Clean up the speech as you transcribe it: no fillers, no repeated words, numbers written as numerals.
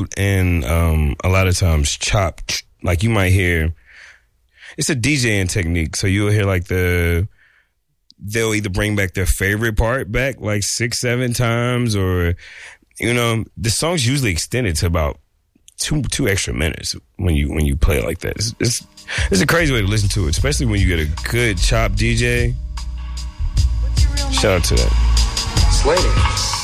and a lot of times chop. Like you might hear, it's a DJing technique. So you'll hear like they'll either bring back their favorite part back like 6-7 times, or the song's usually extended to about two extra minutes when you play it like that. It's a crazy way to listen to it, especially when you get a good chop DJ. Shout out to that. Slater.